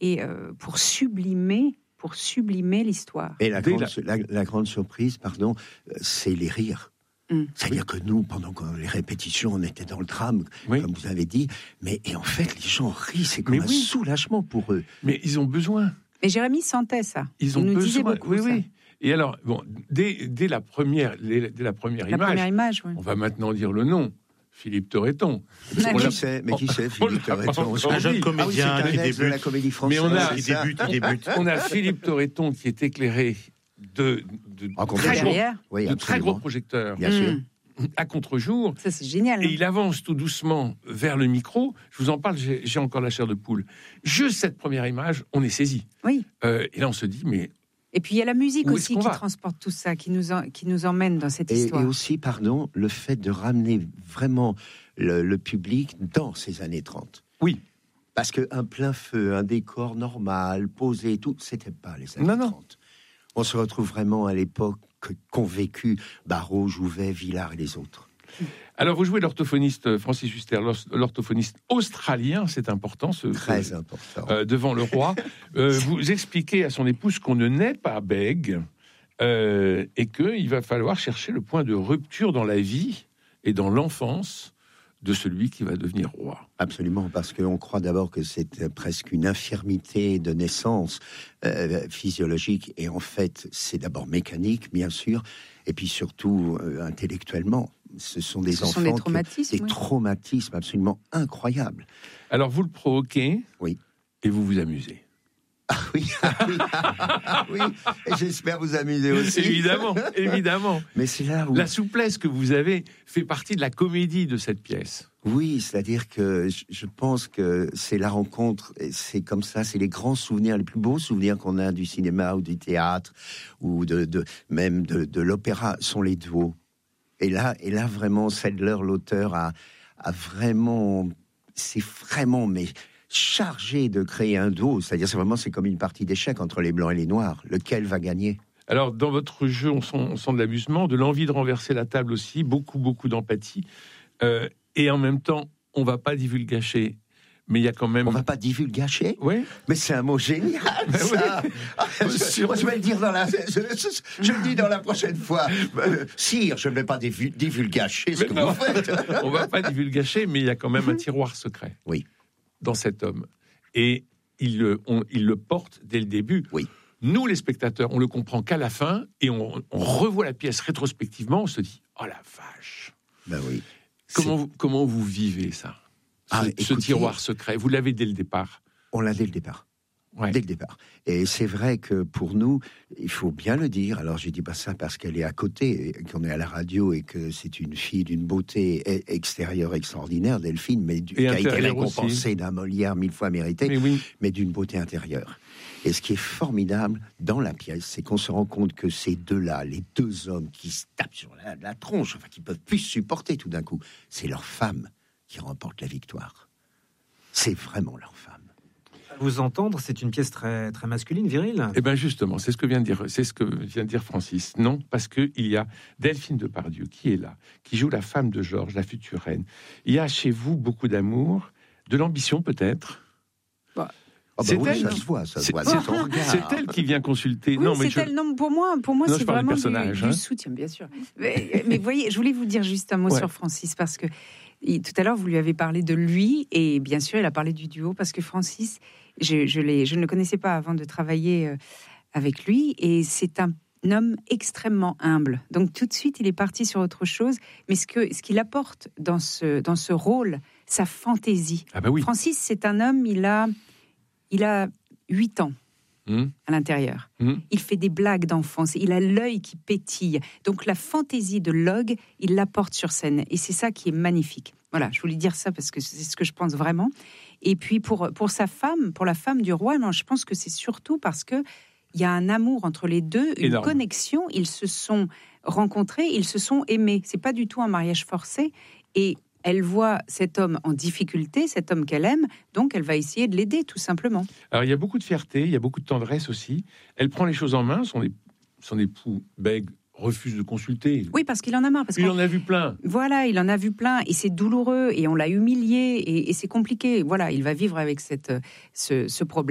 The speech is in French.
et pour sublimer l'histoire. Et la grande surprise, c'est les rires. C'est-à-dire que nous, pendant les répétitions, on était dans le tram, comme vous avez dit, et en fait, les gens rient, c'est comme un soulagement pour eux. Mais ils ont besoin. Mais Jérémy sentait ça. Il nous disait beaucoup ça. Oui. Et alors, dès la première image, oui. On va maintenant dire le nom. Philippe Torreton. Mais qui c'est Philippe Torreton? C'est un jeune comédien qui débute. De la comédie française. Mais il débute. On a Philippe Torreton qui est éclairé de très gros projecteurs. Bien sûr. À contre-jour. Ça, c'est génial. Et il avance tout doucement vers le micro. Je vous en parle, j'ai encore la chair de poule. Juste cette première image, on est saisi. Oui. Et là, on se dit, mais... Et puis, il y a la musique aussi qui transporte tout ça, qui nous emmène dans cette histoire. Et aussi, le fait de ramener vraiment le public dans ces années 30. Oui. Parce qu'un plein feu, un décor normal, posé et tout, c'était pas les années 30. On se retrouve vraiment à l'époque qu'ont vécu Barrault, Jouvet, Villard et les autres. Alors, vous jouez l'orthophoniste Francis Huster, l'orthophoniste australien, c'est important. Très important. Devant le roi. Vous expliquez à son épouse qu'on ne naît pas bègue et qu'il va falloir chercher le point de rupture dans la vie et dans l'enfance de celui qui va devenir roi. Absolument, parce qu'on croit d'abord que c'est presque une infirmité de naissance physiologique, et en fait, c'est d'abord mécanique, bien sûr, et puis surtout intellectuellement. Ce sont des enfants des traumatismes, des traumatismes absolument incroyables. Alors, vous le provoquez, et vous vous amusez. Oui, et j'espère vous amuser aussi. Évidemment. Mais c'est là où... La souplesse que vous avez fait partie de la comédie de cette pièce. Oui, c'est-à-dire que je pense que c'est la rencontre, c'est comme ça, c'est les grands souvenirs, les plus beaux souvenirs qu'on a du cinéma ou du théâtre, ou même de l'opéra, sont les duos. Et là, vraiment, Saidler, l'auteur, a vraiment... C'est vraiment... chargé de créer un duo, c'est-à-dire c'est comme une partie d'échecs entre les blancs et les noirs. Lequel va gagner? Alors, dans votre jeu, on sent de l'amusement, de l'envie de renverser la table aussi, beaucoup d'empathie. Et en même temps, on va pas divulgacher. Mais il y a quand même... On va pas divulgacher? Oui. Mais c'est un mot génial, ça. Moi, je vais le dire je le dis dans la prochaine fois. Sire, je ne vais pas divulgacher ce que vous faites. On va pas divulgacher, mais il y a quand même un tiroir secret. Oui. Dans cet homme. Et il le porte dès le début. Oui. Nous, les spectateurs, on le comprend qu'à la fin, et on revoit la pièce rétrospectivement, on se dit « Oh la vache !» Ben oui. Comment vous vivez ça, ce tiroir secret? Vous l'avez dès le départ? On l'a dès le départ. Ouais. Dès le départ. Et c'est vrai que pour nous, il faut bien le dire, alors je dis pas ça parce qu'elle est à côté, qu'on est à la radio et que c'est une fille d'une beauté extérieure extraordinaire, Delphine, mais qui a été récompensée d'un Molière 1000 fois mérité, mais d'une beauté intérieure. Et ce qui est formidable dans la pièce, c'est qu'on se rend compte que ces deux-là, les deux hommes qui se tapent sur la tronche, enfin qui peuvent plus supporter tout d'un coup, c'est leur femme qui remporte la victoire. C'est vraiment leur femme. Vous entendre, c'est une pièce très, très masculine, virile. Eh bien justement, c'est ce que vient de dire Francis. Non, parce que il y a Delphine Depardieu qui est là, qui joue la femme de Georges, la future reine. Il y a chez vous beaucoup d'amour, de l'ambition peut-être. C'est elle, ça se voit, c'est elle qui vient consulter. Oui, non, pour moi, c'est vraiment du soutien, bien sûr. Mais voyez, je voulais vous dire juste un mot sur Francis, parce que tout à l'heure, vous lui avez parlé de lui, et bien sûr, il a parlé du duo, parce que Francis, je ne le connaissais pas avant de travailler avec lui, et c'est un homme extrêmement humble. Donc tout de suite, il est parti sur autre chose, mais ce qu'il apporte dans ce rôle, sa fantaisie. Ah bah oui. Francis, c'est un homme, il a 8 ans à l'intérieur. Il fait des blagues d'enfance. Il a l'œil qui pétille. Donc la fantaisie de Log, il l'apporte sur scène. Et c'est ça qui est magnifique. Voilà, je voulais dire ça parce que c'est ce que je pense vraiment. Et puis pour sa femme, pour la femme du roi, non, je pense que c'est surtout parce que il y a un amour entre les deux, une connexion. Ils se sont rencontrés, ils se sont aimés. C'est pas du tout un mariage forcé. Et elle voit cet homme en difficulté, cet homme qu'elle aime, donc elle va essayer de l'aider, tout simplement. Alors, il y a beaucoup de fierté, il y a beaucoup de tendresse aussi. Elle prend les choses en main, son époux bègue, refuse de consulter. Oui, parce qu'il en a marre. Il en a vu plein. Voilà, il en a vu plein, et c'est douloureux, et on l'a humilié, et c'est compliqué. Voilà, il va vivre avec ce problème.